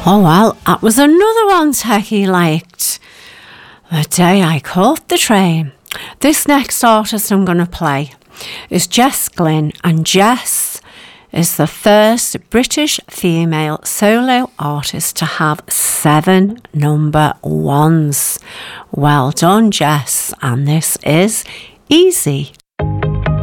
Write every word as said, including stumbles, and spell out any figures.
Oh, well, that was another one Techie liked. The Day I Caught the Train. This next artist I'm going to play is Jess Glynne, and Jess is the first British female solo artist to have seven number ones. Well done, Jess, and this is Easy.